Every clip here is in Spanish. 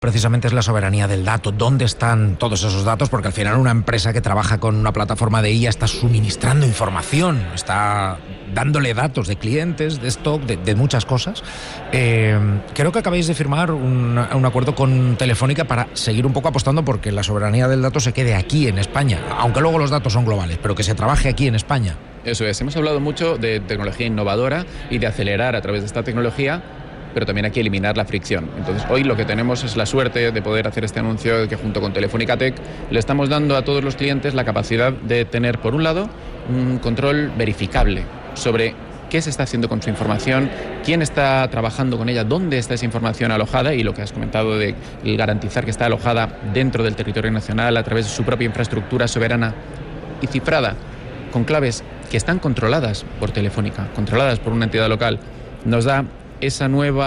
precisamente es la soberanía del dato. ¿Dónde están todos esos datos? Porque al final una empresa que trabaja con una plataforma de IA está suministrando información, está dándole datos de clientes, de stock, de muchas cosas. Creo que acabáis de firmar un acuerdo con Telefónica para seguir un poco apostando porque la soberanía del dato se quede aquí en España, aunque luego los datos son globales, pero que se trabaje aquí en España. Eso es, hemos hablado mucho de tecnología innovadora y de acelerar a través de esta tecnología, pero también hay que eliminar la fricción. Entonces, hoy lo que tenemos es la suerte de poder hacer este anuncio de que junto con Telefónica Tech le estamos dando a todos los clientes la capacidad de tener, por un lado, un control verificable sobre qué se está haciendo con su información, quién está trabajando con ella, dónde está esa información alojada y lo que has comentado de garantizar que está alojada dentro del territorio nacional a través de su propia infraestructura soberana y cifrada con claves que están controladas por Telefónica, controladas por una entidad local, nos da esa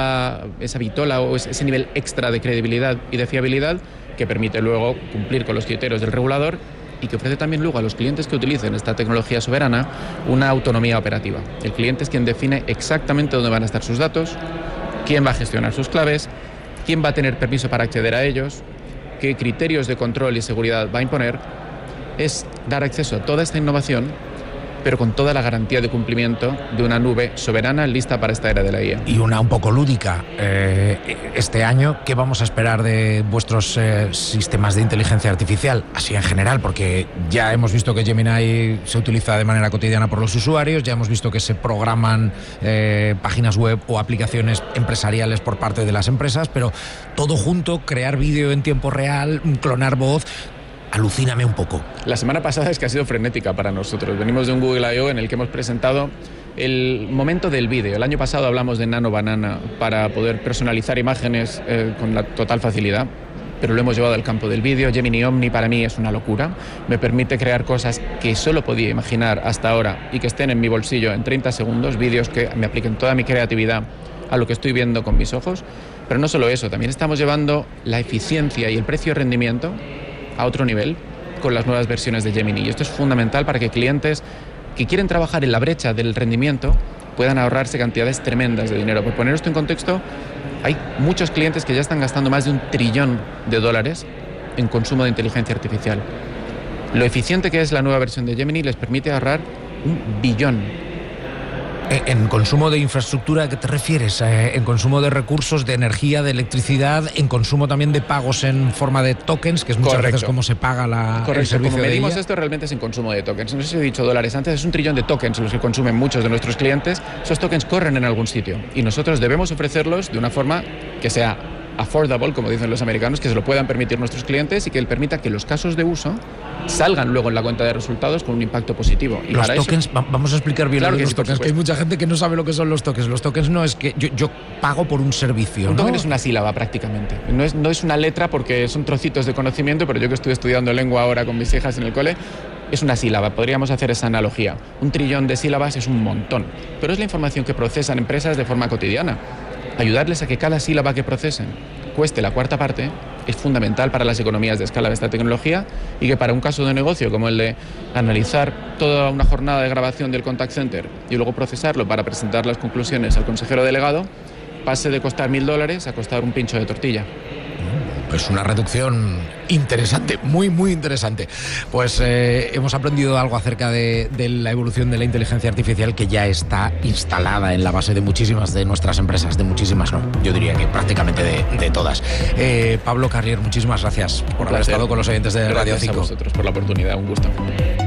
vitola o ese nivel extra de credibilidad y de fiabilidad que permite luego cumplir con los criterios del regulador y que ofrece también luego a los clientes que utilicen esta tecnología soberana una autonomía operativa. El cliente es quien define exactamente dónde van a estar sus datos, quién va a gestionar sus claves, quién va a tener permiso para acceder a ellos, qué criterios de control y seguridad va a imponer. Es dar acceso a toda esta innovación, pero con toda la garantía de cumplimiento de una nube soberana lista para esta era de la IA. Y una un poco lúdica. Este año, ¿qué vamos a esperar de vuestros sistemas de inteligencia artificial? Así en general, porque ya hemos visto que Gemini se utiliza de manera cotidiana por los usuarios, ya hemos visto que se programan páginas web o aplicaciones empresariales por parte de las empresas, pero todo junto, crear vídeo en tiempo real, clonar voz. Alucíname un poco. La semana pasada es que ha sido frenética para nosotros. Venimos de un Google I.O. en el que hemos presentado el momento del vídeo. El año pasado hablamos de Nano Banana para poder personalizar imágenes con la total facilidad, pero lo hemos llevado al campo del vídeo. Gemini Omni para mí es una locura. Me permite crear cosas que solo podía imaginar hasta ahora y que estén en mi bolsillo en 30 segundos, vídeos que me apliquen toda mi creatividad a lo que estoy viendo con mis ojos. Pero no solo eso, también estamos llevando la eficiencia y el precio-rendimiento a otro nivel con las nuevas versiones de Gemini. Y esto es fundamental para que clientes que quieren trabajar en la brecha del rendimiento puedan ahorrarse cantidades tremendas de dinero. Por poner esto en contexto, hay muchos clientes que ya están gastando más de $1 trillón en consumo de inteligencia artificial. Lo eficiente que es la nueva versión de Gemini les permite ahorrar $1 billón. ¿En consumo de infraestructura a qué te refieres? ¿En consumo de recursos, de energía, de electricidad? ¿En consumo también de pagos en forma de tokens, que es muchas veces como se paga el servicio como de medimos ella? Esto realmente es en consumo de tokens. No sé si he dicho dólares antes, es $1 trillón de tokens los que consumen muchos de nuestros clientes. Esos tokens corren en algún sitio y nosotros debemos ofrecerlos de una forma que sea affordable, como dicen los americanos, que se lo puedan permitir nuestros clientes y que permita que los casos de uso salgan luego en la cuenta de resultados con un impacto positivo. Y los tokens, vamos a explicar bien claro los tokens, que hay mucha gente que no sabe lo que son los tokens. Los tokens no es que yo pago por un servicio. Un token es una sílaba prácticamente. No es una letra porque son trocitos de conocimiento, pero yo que estoy estudiando lengua ahora con mis hijas en el cole, es una sílaba. Podríamos hacer esa analogía. $1 trillón de sílabas es un montón, pero es la información que procesan empresas de forma cotidiana. Ayudarles a que cada sílaba que procesen cueste la cuarta parte es fundamental para las economías de escala de esta tecnología y que para un caso de negocio como el de analizar toda una jornada de grabación del contact center y luego procesarlo para presentar las conclusiones al consejero delegado pase de costar $1.000 a costar un pincho de tortilla. Es una reducción interesante, muy, muy interesante. Pues hemos aprendido algo acerca de la evolución de la inteligencia artificial que ya está instalada en la base de muchísimas de nuestras empresas, de muchísimas no, yo diría que prácticamente de todas. Pablo Carrier, muchísimas gracias por haber estado con los oyentes de Radio 5. Gracias a vosotros por la oportunidad, un gusto.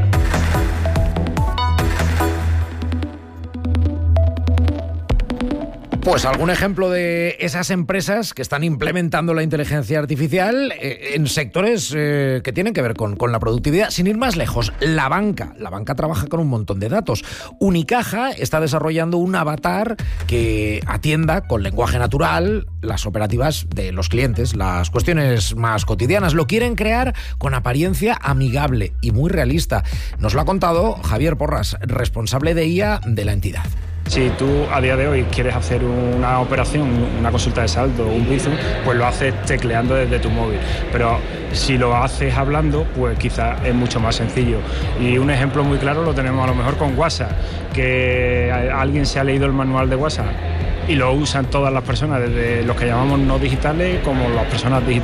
Pues algún ejemplo de esas empresas que están implementando la inteligencia artificial en sectores que tienen que ver con la productividad. Sin ir más lejos, la banca trabaja con un montón de datos. Unicaja está desarrollando un avatar que atienda con lenguaje natural las operativas de los clientes, las cuestiones más cotidianas. Lo quieren crear con apariencia amigable y muy realista. Nos lo ha contado Javier Porras, responsable de IA de la entidad. Si tú a día de hoy quieres hacer una operación, una consulta de saldo, un Bizum, pues lo haces tecleando desde tu móvil. Pero si lo haces hablando, pues quizás es mucho más sencillo. Y un ejemplo muy claro lo tenemos a lo mejor con WhatsApp, que alguien se ha leído el manual de WhatsApp y lo usan todas las personas, desde los que llamamos no digitales como las personas digitales.